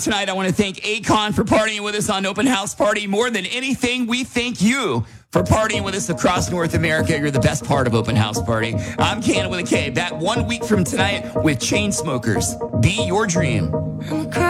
Tonight, I want to thank Akon for partying with us on Open House Party. More than anything, we thank you for partying with us across North America. You're the best part of Open House Party. I'm Cannon with a K. Back 1 week from tonight with Chainsmokers. Be Your Dream.